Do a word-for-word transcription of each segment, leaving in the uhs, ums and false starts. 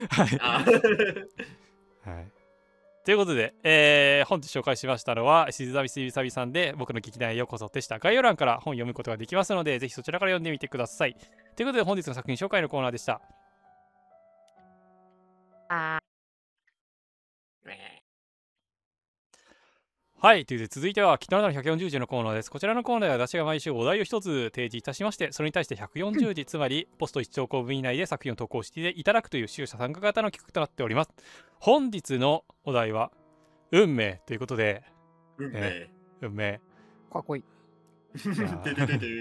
はい。 あはい。ということで、えー、本日紹介しましたのは、しずざみすびさびさんで、僕の劇団へようこそでした。概要欄から本読むことができますので、ぜひそちらから読んでみてください。ということで、本日の作品紹介のコーナーでした。 あはい。ということで、続いては、北のひゃくよんじゅうじのコーナーです。こちらのコーナーでは、私が毎週お題を一つ提示いたしまして、それに対してひゃくよんじゅうじ、つまり、ポストいち兆候分以内で作品を投稿していただくという、集者参加型の企画となっております。本日のお題は、運命ということで、 運命。 ね、運命。 かっこいい。 でででで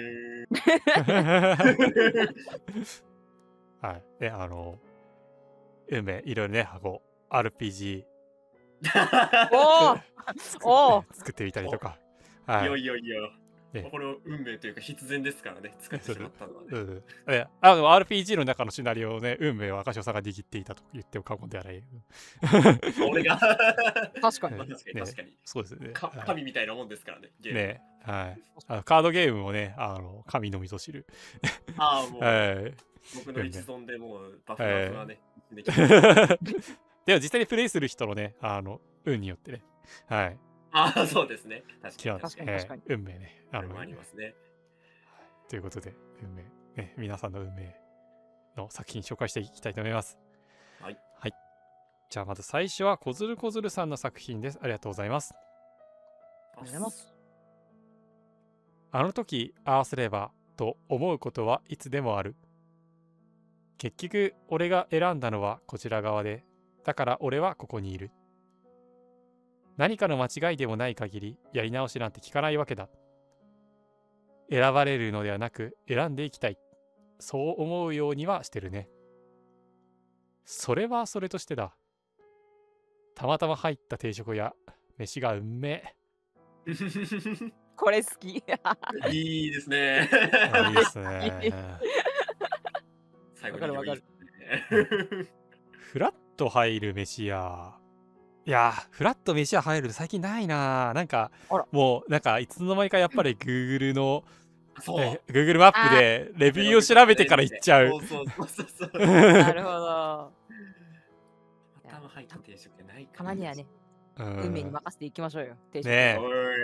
はい。で、あの、運命、いろいろね、箱、アールピージおーおお作ってみたりとか。はいよいよいよ。 ねこれを運命というか必然ですからね、作ってしまったのはね。 うんうんえあの アールピージー の中のシナリオをね、運命を赤潮さんが握っていたと言っても過言ではない。 俺が確かに。 まあ確かに確かに。 そうですね。 かはい神みたいなもんですからね、ゲーム。 ねはいあの。カードゲームもね、あの神のみぞ知る。 ああ、もう、 はい僕の一存でもうバフバフはね、できでも実際にプレイする人のね、あの運によってね。はい。 ああ、そうですね。確かに確かに確かに。 運命ね。 あのありますね。 ということで、運命、ね、皆さんの運命の作品紹介していきたいと思います。 はい。 はい。じゃあまず最初はこずるこずるさんの作品です。ありがとうございます。 ありがとうございます。 あの時ああすればと思うことはいつでもある。結局俺が選んだのはこちら側で、だから俺はここにいる。何かの間違いでもない限りやり直しなんて聞かないわけだ。選ばれるのではなく選んでいきたい。そう思うようにはしてるね。それはそれとしてだ。たまたま入った定食や飯がうんめえ。これ好き。 いいですね。 いいですね。 最後にいいですね。フラット入る飯屋。いやフラット飯屋入る最近ないな。なんかもうなんかいつの間にかやっぱり Google のGoogle マップでレビューを調べてから行っちゃう。 なるほど。 頭入った定食ないか。 たまにはね、運命に任せていきましょうよ。定食ね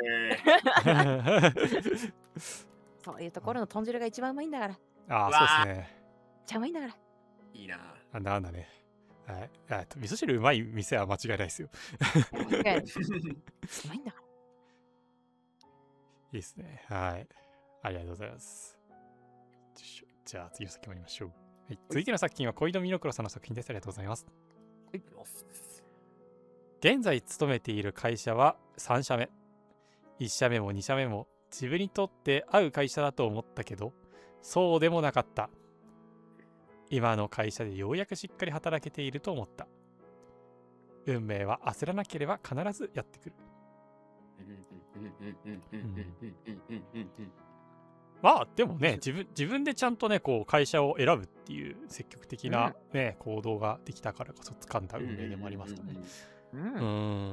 そういうところの豚汁が一番うまいんだから。 ああ、そうですね。 めっちゃうまいんだから。 いいな。 あ、なんだね。はい。味噌汁うまい店は間違いないですよ。 うまいんだから。 いいですね。はい。ありがとうございます。じゃあ次の作品参りましょう。はい、続いての作品は小井戸美濃黒さんの作品です。ありがとうございます。現在勤めている会社はさん社目。いち社目もに社目も自分にとって合う会社だと思ったけど、そうでもなかった。今の会社でようやくしっかり働けていると思った。運命は焦らなければ必ずやってくる。まあでもね、自分自分でちゃんとねこう会社を選ぶっていう積極的な、ね、行動ができたからこそ掴んだ運命でもありますかね。 うん。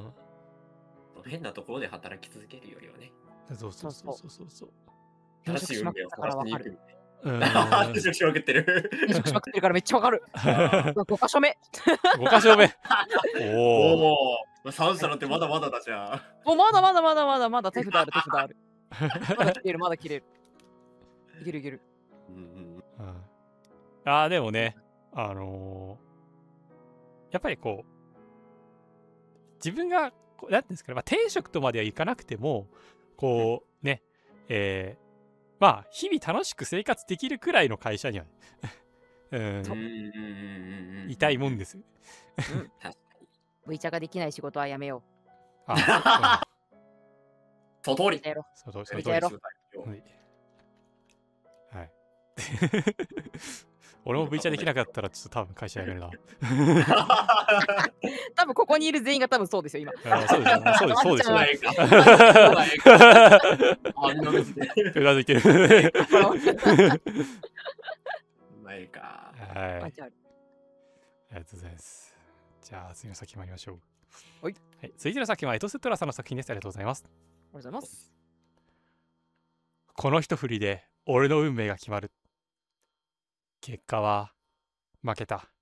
変なところで働き続けるよりはね。 そうそうそうそうそうそう。 正しい運命を探しに行く。 転職しまくってる。 転職しまくってるからめっちゃわかる。ごかしょめ。 ごかしょめ。 おお。三社なんてまだまだだじゃあ。 もうまだまだまだまだまだ手札ある手札ある。まだ切れるまだ切れる。いけるいける。 ああでもね、あのー、やっぱりこう自分がなんていうんですかね、まあ、転職とまではいかなくてもこうね、えー、まあ日々楽しく生活できるくらいの会社には、ね、うんいたいもんですよ。 ブイチャができない仕事はやめよう。 ああ、その通り。 その通り。はい。俺も ブイチャーできなかったらちょっと多分会社辞めるな。 多分ここにいる全員が多分そうですよ今。 そうですよ。そうですそうですよ。 あんなですね。 うなずいてる。 ないか。 はい。ありがとうございます。じゃあ次の作品参りましょう。 はい。 続いての作品はエトセトラさんの作品です。ありがとうございます。 ありがとうございます。 この一振りで俺の運命が決まる。結果は負けた。